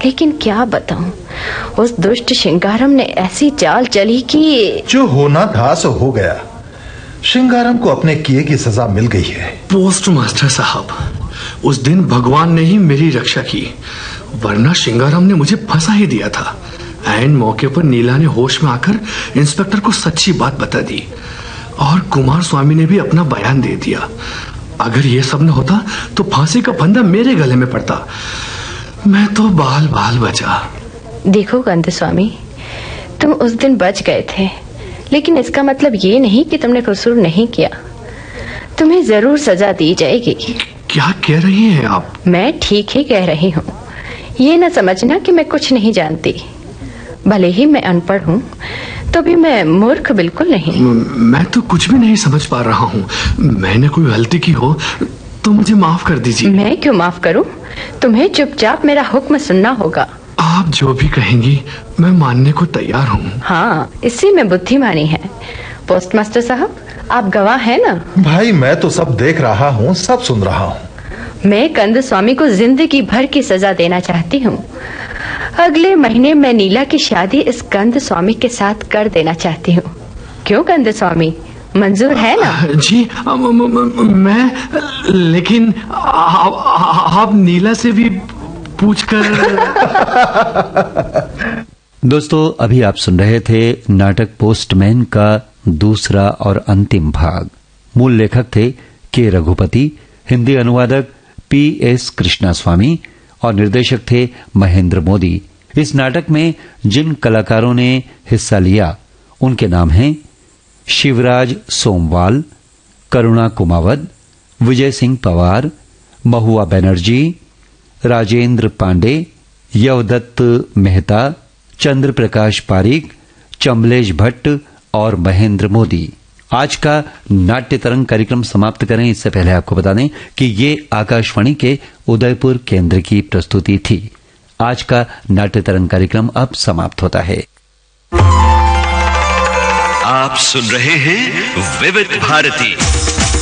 लेकिन क्या बताऊं, उस दुष्ट श्रृंगारम ने ऐसी चाल चली कि जो होना था सो हो गया। श्रृंगारम को अपने किए की सजा मिल गई है। पोस्ट मास्टर साहब, उस दिन भगवान ने ही मेरी रक्षा की, वरना श्रृंगारम ने मुझे फंसा ही दिया था। ऐन मौके पर नीला ने होश में आकर इंस्पेक्टर को सच्ची बात बता दी और कुमार स्वामी ने भी अपना बयान दे दिया। अगर ये सब न होता तो फांसी का फंदा मेरे गले में पड़ता। मैं तो बाल बाल बचा। देखो कंद स्वामी, तुम उस दिन बच गए थे, लेकिन इसका मतलब ये नहीं कि तुमने कसूर नहीं किया। तुम्हें जरूर सजा दी जाएगी। क्या कह रही हैं आप? मैं ठीक ही कह रही हूँ। ये न समझना कि मैं कुछ नहीं जानती। भले ही मैं अनपढ़ हूँ, तो भी मैं मूर्ख बिल्कुल नहीं। मैं तो कुछ भी नहीं समझ पा रहा हूँ। मैंने कोई गलती की हो तो मुझे माफ कर दीजिए। मैं क्यों माफ करूँ? तुम्हें चुपचाप मेरा हुक्म सुनना होगा। आप जो भी कहेंगी मैं मानने को तैयार हूँ। हाँ, इसी में बुद्धिमानी है। पोस्टमास्टर साहब, आप गवाह हैं ना? भाई मैं तो सब देख रहा हूँ, सब सुन रहा हूँ। मैं कंद स्वामी को जिंदगी भर की सजा देना चाहती हूँ। अगले महीने मैं नीला की शादी इस कंद स्वामी के साथ कर देना चाहती हूँ। क्यों कंद स्वामी, मंजूर है ना? जी मैं, लेकिन आप नीला से भी पूछकर। दोस्तों, अभी आप सुन रहे थे नाटक पोस्टमैन का दूसरा और अंतिम भाग। मूल लेखक थे के रघुपति, हिंदी अनुवादक PS कृष्णास्वामी और निर्देशक थे महेंद्र मोदी। इस नाटक में जिन कलाकारों ने हिस्सा लिया उनके नाम हैं शिवराज सोमवाल, करुणा कुमावत, विजय सिंह पवार, महुआ बनर्जी, राजेंद्र पांडे, यवदत्त मेहता, चंद्र प्रकाश पारीक, चंबलेश भट्ट और महेंद्र मोदी। आज का नाट्य तरंग कार्यक्रम समाप्त करें इससे पहले आपको बता दें कि ये आकाशवाणी के उदयपुर केंद्र की प्रस्तुति थी। आज का नाट्य तरंग कार्यक्रम अब समाप्त होता है। आप सुन रहे हैं विविध भारती।